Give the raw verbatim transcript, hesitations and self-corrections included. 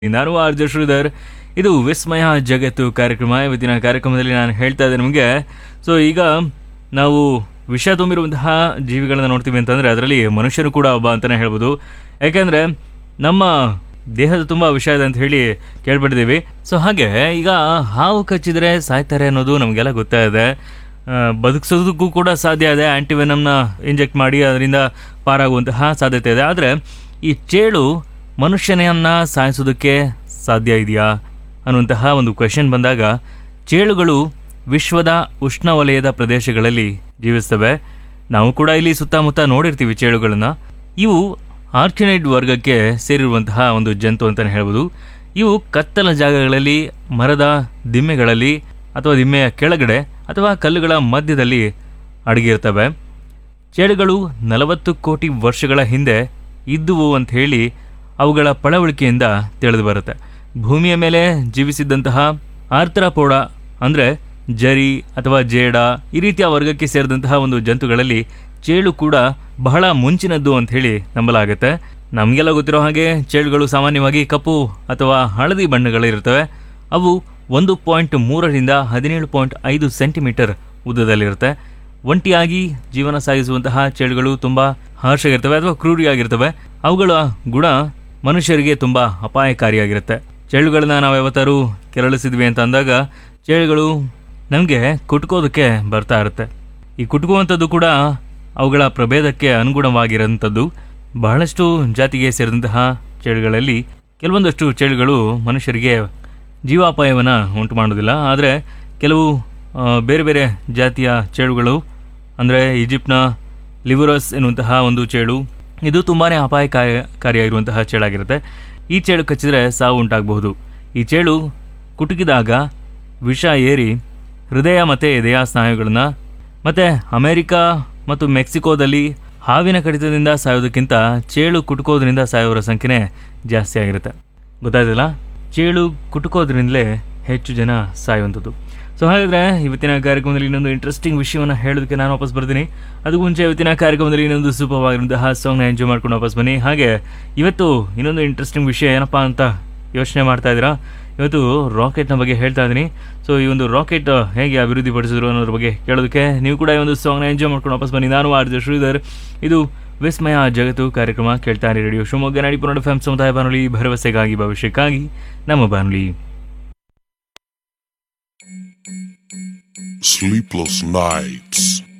ನಾನು R J Sridhar. ಇದು ವಿಸ್ಮಯ ಜಗತ್ತು ಕಾರ್ಯಕ್ರಮ. ಇವತ್ತಿನ ಕಾರ್ಯಕ್ರಮದಲ್ಲಿ ನಾನು ಹೇಳ್ತಾ ಇದ್ದೆ ನಿಮಗೆ. ಸೊ ಈಗ ನಾವು ವಿಷ ತುಂಬಿರುವಂತಹ ಜೀವಿಗಳನ್ನ ನೋಡ್ತೀವಿ ಅಂತಂದರೆ ಅದರಲ್ಲಿ ಮನುಷ್ಯರು ಕೂಡ ಒಬ್ಬ ಅಂತಲೇ ಹೇಳ್ಬೋದು. ಯಾಕೆಂದರೆ ನಮ್ಮ ದೇಹದ ತುಂಬ ವಿಷ ಇದೆ ಅಂತ ಹೇಳಿ ಕೇಳ್ಬಿಟ್ಟಿದ್ದೀವಿ. ಸೊ ಹಾಗೆ ಈಗ ಹಾವು ಕಚ್ಚಿದರೆ ಸಾಯ್ತಾರೆ ಅನ್ನೋದು ನಮಗೆಲ್ಲ ಗೊತ್ತಾಗಿದೆ. ಬದುಕಿಸೋದಕ್ಕೂ ಕೂಡ ಸಾಧ್ಯ ಇದೆ, ಆ್ಯಂಟಿವೆನಮ್ನ ಇಂಜೆಕ್ಟ್ ಮಾಡಿ ಅದರಿಂದ ಪಾರಾಗುವಂತಹ ಸಾಧ್ಯತೆ ಇದೆ. ಆದರೆ ಈ ಚೇಳು ಮನುಷ್ಯನನ್ನು ಸಾಯಿಸೋದಕ್ಕೆ ಸಾಧ್ಯ ಇದೆಯಾ ಅನ್ನುವಂತಹ ಒಂದು ಕ್ವೆಶನ್ ಬಂದಾಗ, ಚೇಳುಗಳು ವಿಶ್ವದ ಉಷ್ಣವಲಯದ ಪ್ರದೇಶಗಳಲ್ಲಿ ಜೀವಿಸ್ತವೆ. ನಾವು ಕೂಡ ಇಲ್ಲಿ ಸುತ್ತಮುತ್ತ ನೋಡಿರ್ತೀವಿ ಚೇಳುಗಳನ್ನು. ಇವು ಆರ್ಕಿನೈಡ್ ವರ್ಗಕ್ಕೆ ಸೇರಿರುವಂತಹ ಒಂದು ಜಂತು ಅಂತಲೇ ಹೇಳ್ಬೋದು. ಇವು ಕತ್ತಲ ಜಾಗಗಳಲ್ಲಿ, ಮರದ ದಿಮ್ಮೆಗಳಲ್ಲಿ ಅಥವಾ ದಿಮ್ಮೆಯ ಕೆಳಗಡೆ ಅಥವಾ ಕಲ್ಲುಗಳ ಮಧ್ಯದಲ್ಲಿ ಅಡಗಿರ್ತವೆ. ಚೇಳುಗಳು ನಲವತ್ತು ಕೋಟಿ ವರ್ಷಗಳ ಹಿಂದೆ ಇದ್ದುವು ಅಂತ ಹೇಳಿ ಅವುಗಳ ಪಳವಳಿಕೆಯಿಂದ ತಿಳಿದು ಬರುತ್ತೆ. ಭೂಮಿಯ ಮೇಲೆ ಜೀವಿಸಿದ್ದಂತಹ ಆರ್ಥ್ರಾಪೋಡ ಅಂದರೆ ಜರಿ ಅಥವಾ ಜೇಡ ಈ ರೀತಿಯ ವರ್ಗಕ್ಕೆ ಸೇರಿದಂತಹ ಒಂದು ಜಂತುಗಳಲ್ಲಿ ಚೇಳು ಕೂಡ ಬಹಳ ಮುಂಚಿನದ್ದು ಅಂತ ಹೇಳಿ ನಂಬಲಾಗುತ್ತೆ. ನಮಗೆಲ್ಲ ಗೊತ್ತಿರೋ ಹಾಗೆ ಚೇಳುಗಳು ಸಾಮಾನ್ಯವಾಗಿ ಕಪ್ಪು ಅಥವಾ ಹಳದಿ ಬಣ್ಣಗಳಿರ್ತವೆ. ಅವು ಒಂದು ಪಾಯಿಂಟ್ ಮೂರರಿಂದ ಹದಿನೇಳು ಪಾಯಿಂಟ್ ಐದು ಸೆಂಟಿಮೀಟರ್ ಉದ್ದದಲ್ಲಿರುತ್ತೆ. ಒಂಟಿಯಾಗಿ ಜೀವನ ಸಾಗಿಸುವಂತಹ ಚೇಳುಗಳು ತುಂಬ ಹಾರ್ಷಾಗಿರ್ತವೆ ಅಥವಾ ಕ್ರೂರಿಯಾಗಿರ್ತವೆ. ಅವುಗಳ ಗುಣ ಮನುಷ್ಯರಿಗೆ ತುಂಬ ಅಪಾಯಕಾರಿಯಾಗಿರುತ್ತೆ. ಚೇಳುಗಳನ್ನ ನಾವು ಯಾವತ್ತಾರು ಕೆರಳಿಸಿದ್ವಿ ಅಂತ ಅಂದಾಗ ಚೇಳುಗಳು ನಮಗೆ ಕುಟ್ಕೋದಕ್ಕೆ ಬರ್ತಾ ಇರುತ್ತೆ. ಈ ಕುಟ್ಕುವಂಥದ್ದು ಕೂಡ ಅವುಗಳ ಪ್ರಭೇದಕ್ಕೆ ಅನುಗುಣವಾಗಿರೋಂಥದ್ದು. ಬಹಳಷ್ಟು ಜಾತಿಗೆ ಸೇರಿದಂತಹ ಚೇಳುಗಳಲ್ಲಿ ಕೆಲವೊಂದಷ್ಟು ಚೇಳುಗಳು ಮನುಷ್ಯರಿಗೆ ಜೀವಾಪಾಯವನ್ನು ಉಂಟು ಮಾಡೋದಿಲ್ಲ. ಆದರೆ ಕೆಲವು ಬೇರೆ ಬೇರೆ ಜಾತಿಯ ಚೇಳುಗಳು ಅಂದರೆ ಈಜಿಪ್ಟ್ನ ಲಿವರಸ್ ಎನ್ನುವಂತಹ ಒಂದು ಚೇಳು, ಇದು ತುಂಬಾ ಅಪಾಯಕಾರಿಯಾಗಿರುವಂತಹ ಚೇಳಾಗಿರುತ್ತೆ. ಈ ಚೇಳು ಕಚ್ಚಿದರೆ ಸಾವು ಉಂಟಾಗಬಹುದು. ಈ ಚೇಳು ಕುಟುಕಿದಾಗ ವಿಷ ಏರಿ ಹೃದಯ ಮತ್ತು ಎದೆಯ ಸ್ನಾಯುಗಳನ್ನು, ಮತ್ತು ಅಮೆರಿಕಾ ಮತ್ತು ಮೆಕ್ಸಿಕೋದಲ್ಲಿ ಹಾವಿನ ಕಡಿತದಿಂದ ಸಾಯೋದಕ್ಕಿಂತ ಚೇಳು ಕುಟುಕೋದ್ರಿಂದ ಸಾಯೋರ ಸಂಖ್ಯೆನೇ ಜಾಸ್ತಿ ಆಗಿರುತ್ತೆ. ಗೊತ್ತಾಯ್ತಲ್ಲ, ಚೇಳು ಕುಟುಕೋದ್ರಿಂದಲೇ ಹೆಚ್ಚು ಜನ ಸಾಯುವಂಥದ್ದು. ಸೊ ಹಾಗಾದರೆ ಇವತ್ತಿನ ಕಾರ್ಯಕ್ರಮದಲ್ಲಿ ಇನ್ನೊಂದು ಇಂಟ್ರೆಸ್ಟಿಂಗ್ ವಿಷಯವನ್ನು ಹೇಳೋದಕ್ಕೆ ನಾನು ವಾಪಸ್ ಬರ್ತೀನಿ. ಅದಕ್ಕೂ ಮುಂಚೆ ಇವತ್ತಿನ ಕಾರ್ಯಕ್ರಮದಲ್ಲಿ ಇನ್ನೊಂದು ಸೂಪರ್ವಾಗಿರುವಂತಹ ಸಾಂಗ್ನ ಎಂಜಾಯ್ ಮಾಡ್ಕೊಂಡು ವಾಪಸ್ ಬನ್ನಿ. ಹಾಗೆ ಇವತ್ತು ಇನ್ನೊಂದು ಇಂಟ್ರೆಸ್ಟಿಂಗ್ ವಿಷಯ ಏನಪ್ಪ ಅಂತ ಯೋಚನೆ ಮಾಡ್ತಾ ಇದ್ದೀರಾ? ಇವತ್ತು ರಾಕೆಟ್ನ ಬಗ್ಗೆ ಹೇಳ್ತಾ ಇದ್ದೀನಿ. ಸೊ ಈ ಒಂದು ರಾಕೆಟ್ ಹೇಗೆ ಅಭಿವೃದ್ಧಿ ಪಡಿಸಿದ್ರು ಅನ್ನೋದ್ರ ಬಗ್ಗೆ ಕೇಳೋದಕ್ಕೆ ನೀವು ಕೂಡ ಈ ಒಂದು ಸಾಂಗ್ನ ಎಂಜಾಯ್ ಮಾಡ್ಕೊಂಡು ವಾಪಸ್ ಬನ್ನಿ. ನಾನು ಆರ್ ಜೆ ಶ್ರೀಧರ್. ಇದು ವಿಸ್ಮಯ ಜಗತ್ತು ಕಾರ್ಯಕ್ರಮ. ಕೇಳ್ತಾ ಇರಿ ರೇಡಿಯೋ ಶಿವಮೊಗ್ಗ ನಾಡಿ ಪುನಃ ಎಫ್ ಎಂ ಸಮುದಾಯ ಬಾನುಲಿ, ಭರವಸೆಗಾಗಿ ಭವಿಷ್ಯಕ್ಕಾಗಿ ನಮ್ಮ ಬಾನುಲಿ. Sleepless nights.